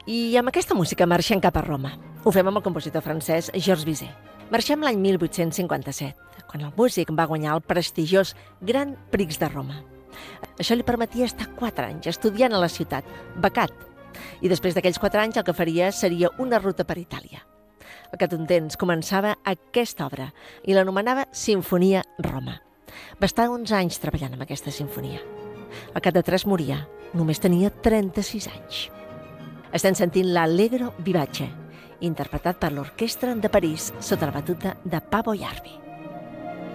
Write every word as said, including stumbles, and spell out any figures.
I amb aquesta música marxem cap a Roma. Ho fem amb el compositor francès Georges Bizet. Marxem l'any mil vuit-cents cinquanta-set, quan el músic va guanyar el prestigiós Grand Prix de Roma. Això li permetia estar quatre anys estudiant a la ciutat, becat. I després d'aquells quatre anys el que faria seria una ruta per Itàlia. Al cap d'un temps començava aquesta obra i l'anomenava Sinfonia Roma. Va estar uns anys treballant amb aquesta sinfonia. Al cap de tres moria, només tenia trenta-sis anys. Estem sentint l'Allegro Vivace, interpretat per l'Orquestra de París sota la batuta de Pavo Jarvi.